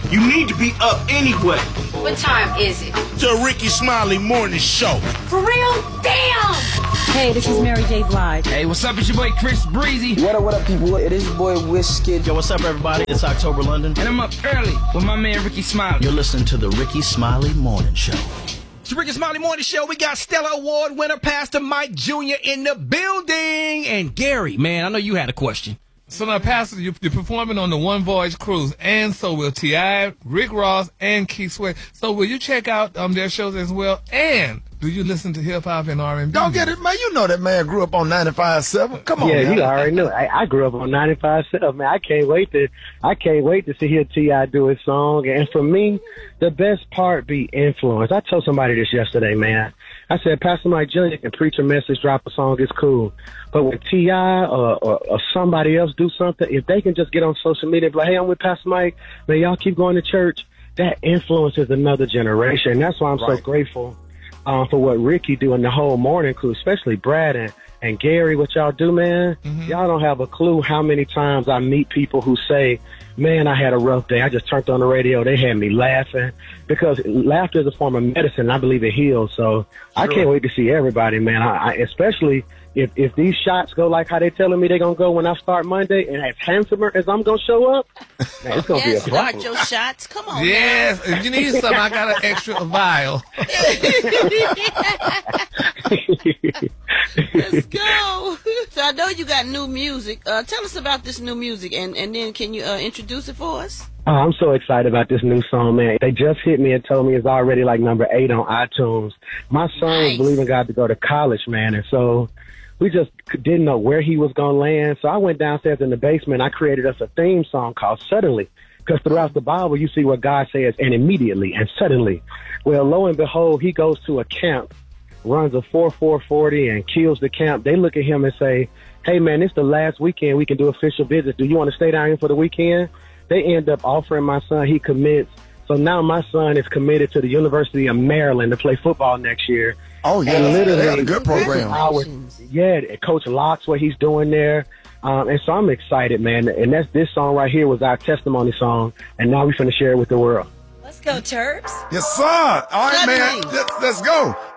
You need to be up anyway. What time is it? The Ricky Smiley Morning Show. For real? Damn! Hey, this is Mary J. Blige. Hey, what's up? It's your boy Chris Breezy. What up, people? It is your boy Wizkid. Yo, what's up, everybody? It's October London. And I'm up early with my man Ricky Smiley. You're listening to the Ricky Smiley Morning Show. It's the Ricky Smiley Morning Show. We got Stellar Award winner Pastor Mike Jr. in the building. And Gary, man, I know you had a question. So now, Pastor, you're performing on the One Voyage Cruise, and so will T.I., Rick Ross, and Keith Sweat. So will you check out their shows as well? And do you listen to hip-hop and R&B? Don't get it, man. You know that man grew up on 95.7. Come on, yeah, man. You already know. I grew up on 95.7, man. I can't wait to hear T.I. do his song. And for me, the best part be influence. I told somebody this yesterday, man. I said, Pastor Mike Jr. can preach a message, drop a song, it's cool. But when T.I. or somebody else do something, if they can just get on social media and be like, hey, I'm with Pastor Mike, man, y'all keep going to church, that influences another generation. And that's why I'm so grateful for what Ricky do in the whole morning crew, especially Brad and Gary, what y'all do, man. Mm-hmm. Y'all don't have a clue how many times I meet people who say, man, I had a rough day. I just turned on the radio. They had me laughing, because laughter is a form of medicine. And I believe it heals. So I can't wait to see everybody, man. I especially if these shots go like how they telling me they're going to go when I start Monday, and as handsomer as I'm going to show up, man, it's going to be a problem. Start your shots. Come on. Yes. If you need something, I got an extra vial. Let's go. So I know you got new music. Tell us about this new music, and then can you introduce it for us? Oh, I'm so excited about this new song, man. They just hit me and told me it's already like number 8 on iTunes. My son was believing God to go to college, man, and so we just didn't know where he was going to land. So I went downstairs in the basement. I created us a theme song called Suddenly, because throughout the Bible, you see what God says, and immediately and suddenly. Well, lo and behold, he goes to a camp, runs a 4.40 and kills the camp. They look at him and say, hey, man, it's the last weekend we can do official visits. Do you want to stay down here for the weekend? They end up offering my son. He commits. So now my son is committed to the University of Maryland to play football next year. Oh, yeah. They had a good program. Coach Locke's what he's doing there. And so I'm excited, man. And this song right here was our testimony song. And now we're finna share it with the world. Let's go, Terps. Yes, sir. All right, man. Let's go.